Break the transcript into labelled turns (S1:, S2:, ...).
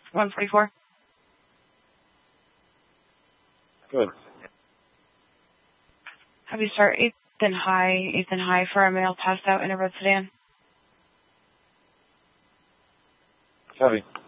S1: 144.
S2: Good.
S1: Have you start Ethan High for a male passed out in a red sedan.
S2: Heavy.